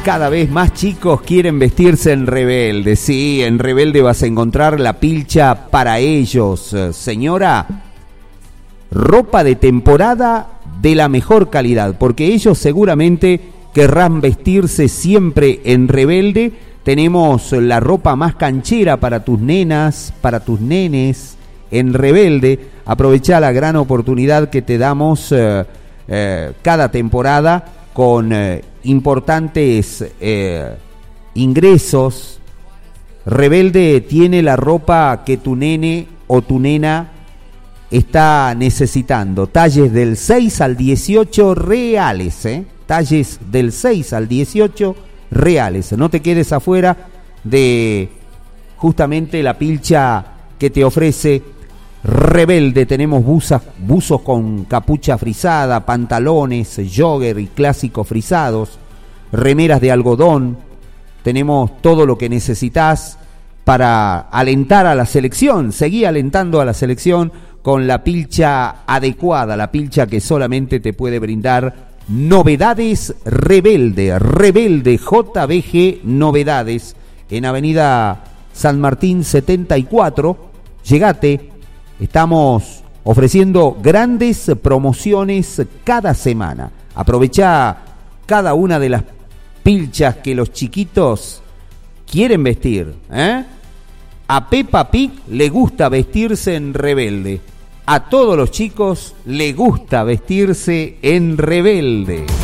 Cada vez más chicos quieren vestirse en Rebelde. Sí, en Rebelde vas a encontrar la pilcha para ellos. Señora, ropa de temporada de la mejor calidad, porque ellos seguramente querrán vestirse siempre en Rebelde. Tenemos la ropa más canchera para tus nenas, para tus nenes en Rebelde. Aprovecha la gran oportunidad que te damos cada temporada con importantes ingresos. Rebelde tiene la ropa que tu nene o tu nena está necesitando. Talles del 6 al 18 reales, talles del 6 al 18 reales. No te quedes afuera de justamente la pilcha que te ofrece Rebelde. Tenemos buzos con capucha frisada, pantalones, jogger y clásicos frisados, remeras de algodón. Tenemos todo lo que necesitas para alentar a la selección. Seguí alentando a la selección con la pilcha adecuada, la pilcha que solamente te puede brindar Novedades Rebelde. Rebelde JBG Novedades en Avenida San Martín 74. Llegate. Estamos ofreciendo grandes promociones cada semana. Aprovecha cada una de las pilchas que los chiquitos quieren vestir, A Peppa Pig le gusta vestirse en Rebelde. A todos los chicos le gusta vestirse en Rebelde.